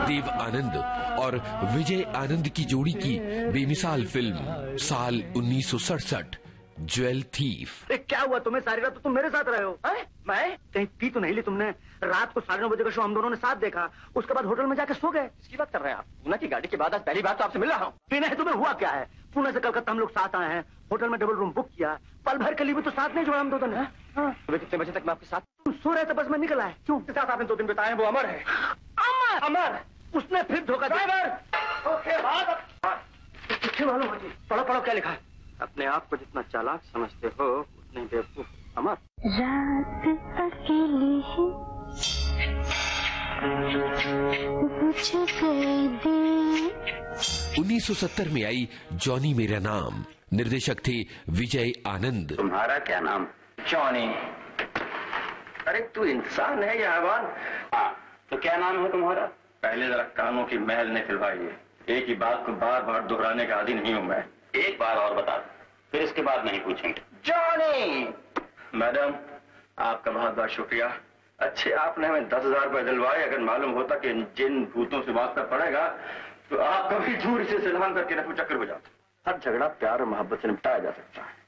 देव आनंद और विजय आनंद की जोड़ी की बेमिसाल फिल्म साल 1967 ज्वेल थीफ। क्या हुआ तुम्हें? सारी रात तो तुम मेरे साथ रहे हो। मैं कहीं पी तो नहीं ली तुमने? रात को 9:30 बजे का शो हम दोनों ने साथ देखा, उसके बाद होटल में जाके सो गए। इसकी बात कर रहे हैं आप? पूना की गाड़ी के बाद आज पहली बार तो आपसे मिल रहा हूँ। पीना है तुम्हें? हुआ क्या है? पुणे से कलकत्ता हम लोग साथ आए हैं, होटल में डबल रूम बुक किया, पल भर के लिए भी तो साथ नहीं जोड़ा हम दोनों ने। सुबह कितने बजे तक मैं आपके साथ? तुम सो रहे थे, बस मैं निकल आया। क्यों? साथ आपने 2 दिन बिताए हैं, वो अमर है। अमर? अमर उसने फिर धोखा दिया। मालूम होती। पढ़ो पढ़ो क्या लिखा है। अपने आप को जितना चालाक समझते हो उतने बेवकूफ। अमर। रात अकेली है, बुझ गए दिल। 1970 में आई जॉनी मेरा नाम। निर्देशक थे विजय आनंद। तुम्हारा क्या नाम? जॉनी। अरे तू इंसान है या हैवान? हाँ, तो क्या नाम है तुम्हारा? पहले जरा कानों की महल ने खिलवाइए। एक ही बात को बार बार दोहराने का आदी नहीं हूँ मैं। एक बार और बता, फिर इसके बाद नहीं पूछेंगे। जॉनी। मैडम, आपका बहुत बहुत शुक्रिया। अच्छे आपने हमें 10,000 रुपए दिलवाए। अगर मालूम होता कि जिन भूतों से वास्ता पड़ेगा तो आप कभी दूर से सलाम करके नफू चक्कर हो जाते। हर झगड़ा प्यार और मोहब्बत से निपटाया जा सकता है।